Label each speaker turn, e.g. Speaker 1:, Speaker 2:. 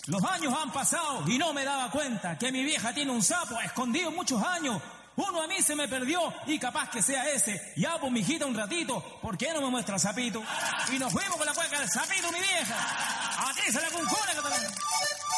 Speaker 1: Los años han pasado y no me daba cuenta que mi vieja tiene un sapo escondido muchos años. Uno a mí se me perdió y capaz que sea ese. Ya, pues, mijita, un ratito, ¿por qué no me muestra el sapito? Y nos fuimos con la cueca del sapito, mi vieja. A ti se la cuncuna, Catalán.